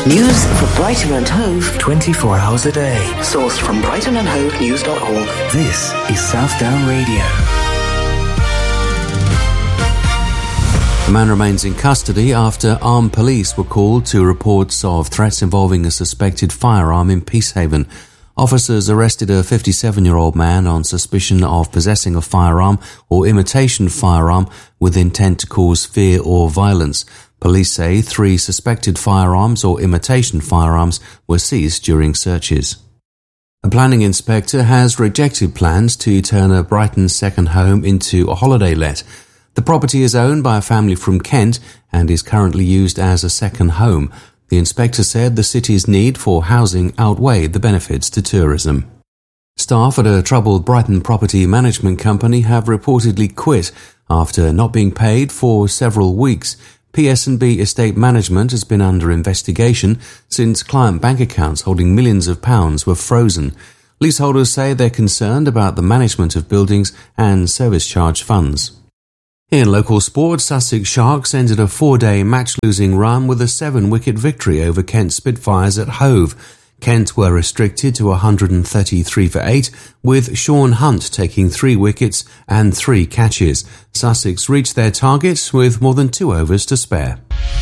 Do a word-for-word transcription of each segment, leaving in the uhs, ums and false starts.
News for Brighton and Hove twenty-four hours a day. Sourced from brighton and hove news dot org. This is Southdown Radio. The man remains in custody after armed police were called to reports of threats involving a suspected firearm in Peacehaven. Officers arrested a fifty-seven-year-old man on suspicion of possessing a firearm or imitation firearm with intent to cause fear or violence. Police say three suspected firearms or imitation firearms were seized during searches. A planning inspector has rejected plans to turn a Brighton second home into a holiday let. The property is owned by a family from Kent and is currently used as a second home. The inspector said the city's need for housing outweighed the benefits to tourism. Staff at a troubled Brighton property management company have reportedly quit after not being paid for several weeks. P S and B Estate Management has been under investigation since client bank accounts holding millions of pounds were frozen. Leaseholders say they're concerned about the management of buildings and service charge funds. In local sport, Sussex Sharks ended a four-day match-losing run with a seven-wicket victory over Kent Spitfires at Hove. Kent were restricted to one hundred thirty-three for eight, with Sean Hunt taking three wickets and three catches. Sussex reached their targets with more than two overs to spare.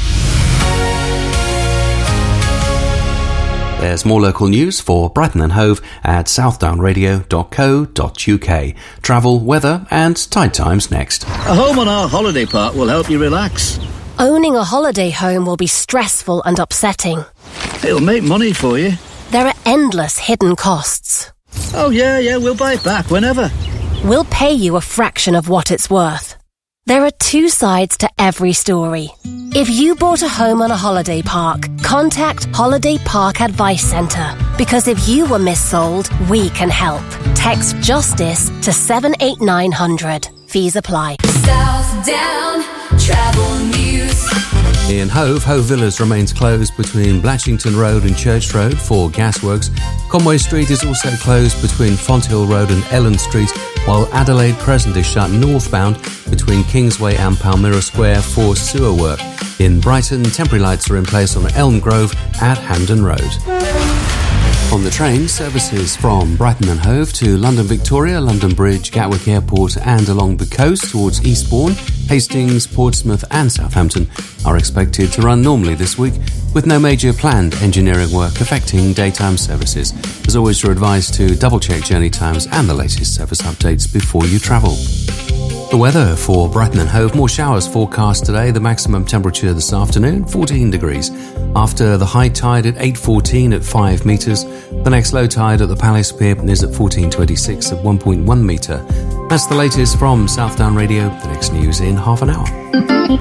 There's more local news for Brighton and Hove at southdown radio dot co dot uk. Travel, weather and tide times next. A home on our holiday park will help you relax. Owning a holiday home will be stressful and upsetting. It'll make money for you. There are endless hidden costs. Oh yeah, yeah, we'll buy it back whenever. We'll pay you a fraction of what it's worth. There are two sides to every story. If you bought a home on a holiday park, contact Holiday Park Advice Centre. Because if you were missold, we can help. Text JUSTICE to seven eight nine hundred. Fees apply. Southdown Travel News. In Hove, Hove Villas remains closed between Blatchington Road and Church Road for gasworks. Conway Street is also closed between Fonthill Road and Ellen Street, while Adelaide Crescent is shut northbound between Kingsway and Palmyra Square for sewer work. In Brighton, temporary lights are in place on Elm Grove at Hampden Road. On the train, services from Brighton and Hove to London Victoria, London Bridge, Gatwick Airport and along the coast towards Eastbourne, Hastings, Portsmouth and Southampton are expected to run normally this week, with no major planned engineering work affecting daytime services. As always, you're advised to double-check journey times and the latest service updates before you travel. The weather for Brighton and Hove: more showers forecast today. The maximum temperature this afternoon, fourteen degrees. After the high tide at eight fourteen at five metres, the next low tide at the Palace Pier is at fourteen twenty-six at one point one metre. That's the latest from Southdown Radio. The next news in half an hour.